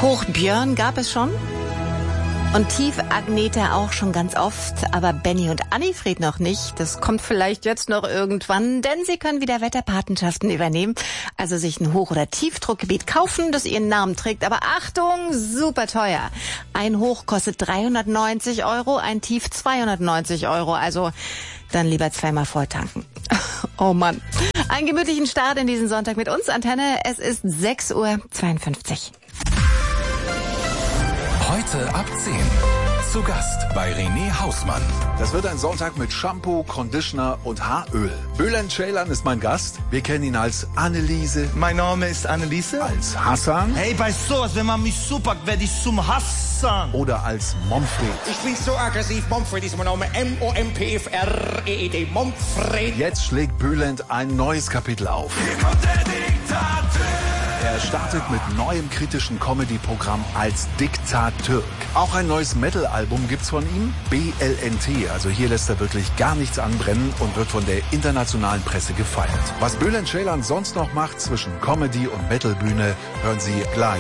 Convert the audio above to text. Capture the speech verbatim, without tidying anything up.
Hoch Björn gab es schon und tief Agneta auch schon ganz oft, aber Benny und Annifried noch nicht. Das kommt vielleicht jetzt noch irgendwann, denn sie können wieder Wetterpatenschaften übernehmen, also sich ein Hoch- oder Tiefdruckgebiet kaufen, das ihren Namen trägt. Aber Achtung, super teuer. Ein Hoch kostet dreihundertneunzig Euro, ein Tief zweihundertneunzig Euro, also dann lieber zweimal volltanken. Oh Mann. Einen gemütlichen Start in diesen Sonntag mit uns, Antenne. Es ist sechs Uhr zweiundfünfzig. Heute ab zehn. Zu Gast bei René Hausmann. Das wird ein Sonntag mit Shampoo, Conditioner und Haaröl. Bülent Ceylan ist mein Gast. Wir kennen ihn als Anneliese. Mein Name ist Anneliese. Als Hassan. Hey, bei sowas, wenn man mich super, werde ich zum Hassan. Oder als Momfred. Ich bin so aggressiv. Momfred ist mein Name. M O M P F R E E D. Momfred. Jetzt schlägt Bülent ein neues Kapitel auf. Hier kommt der Diktator. Er startet mit neuem kritischen Comedy-Programm als Diktat-Türk. Auch ein neues Metal-Album gibt's von ihm, B L N T. Also hier lässt er wirklich gar nichts anbrennen und wird von der internationalen Presse gefeiert. Was Bülent Ceylan sonst noch macht zwischen Comedy und Metal-Bühne, hören Sie gleich